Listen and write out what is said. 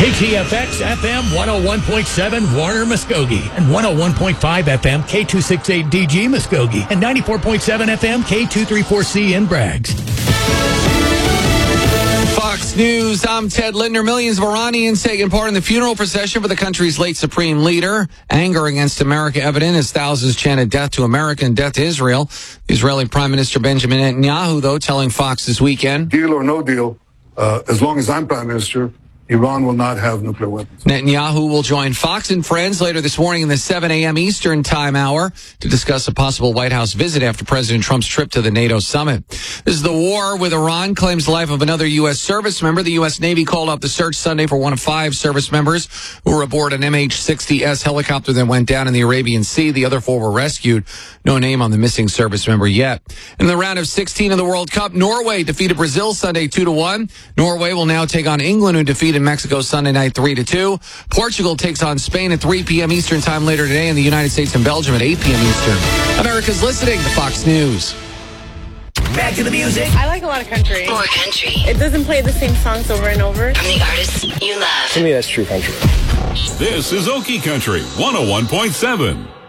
KTFX FM 101.7 Warner Muskogee and 101.5 FM K268DG Muskogee and 94.7 FM K234C in Braggs. Fox News, I'm Ted Lindner. Millions of Iranians taking part in the funeral procession for the country's late supreme leader. Anger against America evident as thousands chanted death to America and death to Israel. Israeli Prime Minister Benjamin Netanyahu, though, telling Fox this weekend, deal or no deal, as long as I'm Prime Minister, Iran will not have nuclear weapons. Netanyahu will join Fox and Friends later this morning in the 7 a.m. Eastern Time hour to discuss a possible White House visit after President Trump's trip to the NATO summit. This is the war with Iran claims the life of another U.S. service member. The U.S. Navy called off the search Sunday for one of 5 service members who were aboard an MH-60S helicopter that went down in the Arabian Sea. The other 4 were rescued. No name on the missing service member yet. In the round of 16 of the World Cup, Norway defeated Brazil Sunday 2-1. Norway will now take on England, who defeated Mexico Sunday night 3-2. Portugal takes on Spain at 3 p.m. Eastern time later today, and the United States and Belgium at 8 p.m. Eastern. America's listening to Fox News. Back to the music. I like a lot of country. More country. It doesn't play the same songs over and over. From the artists you love. To me, that's true country. This is Okie Country 101.7.